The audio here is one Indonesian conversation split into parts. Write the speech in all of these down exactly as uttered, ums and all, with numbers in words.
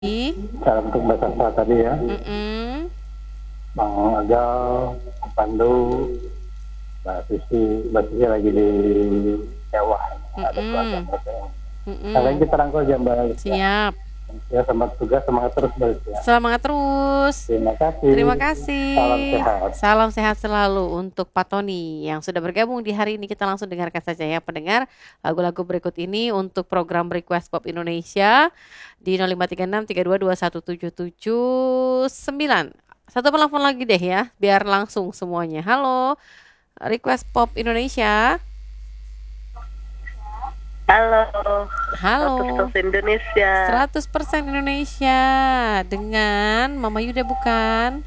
Salam untuk Mbak Sasa tadi ya. Mm-mm. Bang Agal, Bang Pandu, Mbak Susi, Mbak Susi lagi di sewah. Ada keluarga Mm-mm. mereka yang. Mm-mm. Kalian kita rangkul jam Mbak. Siap. Ya, semangat tugas, semangat terus Mbak ya. Semangat terus. Terima kasih. Terima kasih. Salam sehat. Salam sehat selalu untuk Pak Tony yang sudah bergabung di hari ini. Kita langsung dengarkan saja ya pendengar lagu-lagu berikut ini untuk program Request Pop Indonesia di nol lima tiga enam tiga dua dua satu tujuh tujuh sembilan. Satu penelpon lagi deh ya, biar langsung semuanya. Halo, Request Pop Indonesia. Halo, Halo. seratus persen Indonesia. seratus persen Indonesia dengan Mama Yuda bukan?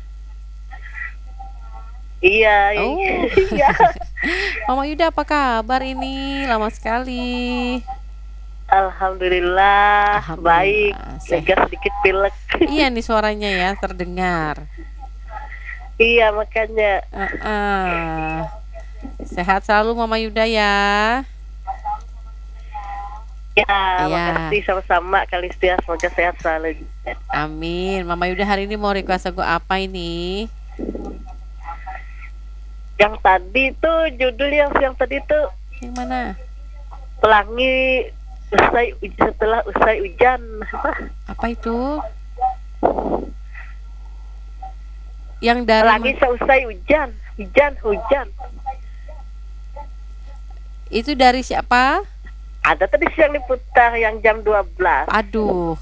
Iya, Oh. iya. Mama Yuda apa kabar ini? Lama sekali. Alhamdulillah, Alhamdulillah, baik. sehat. Lega sedikit pilek. Iya nih suaranya ya terdengar. Iya, makanya. Uh-uh. Sehat selalu Mama Yuda ya. Ya, Iya. makasih sama-sama Kalistia, semoga sehat selalu. Amin. Mama Yuda hari ini mau request lagu apa ini? Yang tadi tuh judul yang yang tadi tuh Yang mana? Pelangi usai setelah usai hujan. Apa? Apa itu? Yang dari Pelangi seusai hujan, hujan, hujan. itu dari siapa? Ada tadi siang diputar yang jam dua belas. Aduh.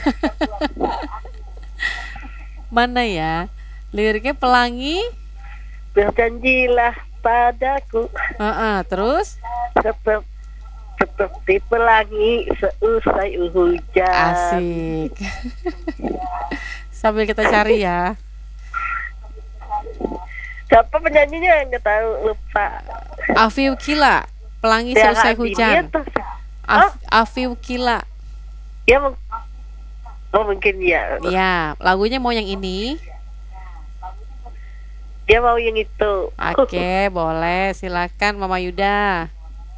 Mana ya? Liriknya Pelangi. Berjanjilah padaku Uh-uh. Terus? seperti seperti pelangi seusai hujan. Asik. Sambil kita cari ya. Siapa penyanyinya nggak tahu, lupa. Afiu Kila, Pelangi Dia Selesai Hadi, Hujan. dia tuh- Af- Afiu Kila. Ya mung- oh mungkin ya. Ya, lagunya mau yang ini. Dia mau yang itu. Oke, boleh. Silakan Mama Yuda.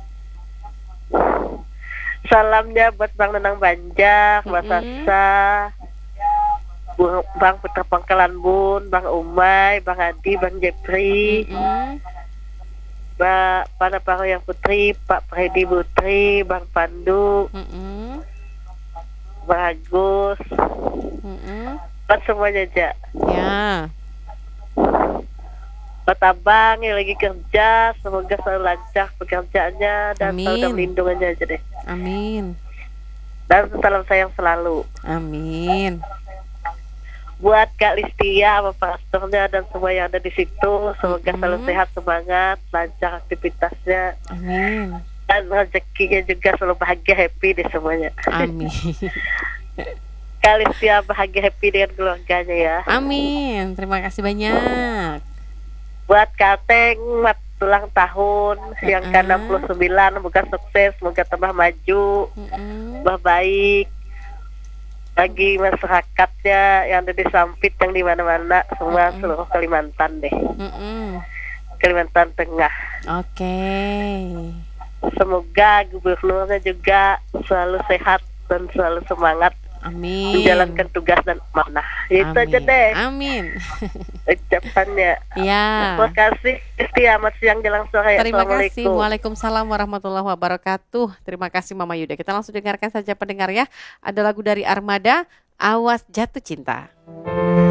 Salamnya buat Bang Nenang Banjar, Mbak Mm-mm. Sasa, Bu- Bang Putra Pangkalan Bun, Bang Umay, Bang Adi, Bang Jepri, Mm-mm. Mbak Pada yang Putri, Pak Freddy Putri, Bang Pandu, Mm-mm. Bang Agus, Mm-mm. buat semuanya aja. Ya, Buat abang yang lagi kerja, semoga selalu lancar pekerjaannya dan Amin. selalu ada melindungannya aja deh. amin. Dan salam sayang selalu. Amin. Buat Kak Listia sama pastornya dan semua yang ada di situ, semoga Mm-mm. selalu sehat, semangat, lancar aktivitasnya, Amin. dan rezekinya juga selalu bahagia, happy deh semuanya. Amin. Kak Listia bahagia, happy dengan keluarganya ya. Amin. Terima kasih banyak. Buat Kateng, mat ulang tahun yang ke enam puluh sembilan, semoga sukses, semoga tambah maju, Mm-mm. tambah baik. Bagi masyarakatnya yang ada di Sampit, yang di mana-mana, semua Mm-mm. seluruh Kalimantan deh, Mm-mm. Kalimantan Tengah. Oke. Semoga gubernurnya juga selalu sehat dan selalu semangat Amin. menjalankan tugas dan amanah. Itu Amin. aja deh Amin. ucapannya. Ya. Terima kasih. Selamat siang jelang sore. Terima kasih. Assalamualaikum. Waalaikumsalam warahmatullahi wabarakatuh. Terima kasih Mama Yuda. Kita langsung dengarkan saja pendengar ya. Ada lagu dari Armada, Awas Jatuh Cinta.